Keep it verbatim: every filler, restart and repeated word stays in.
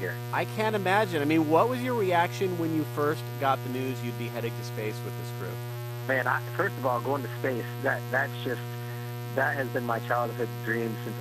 here. I can't imagine. I mean, what was your reaction when you first got the news you'd be heading to space with this crew? Man, I, first of all, going to space, that that's just, that has been my childhood dream since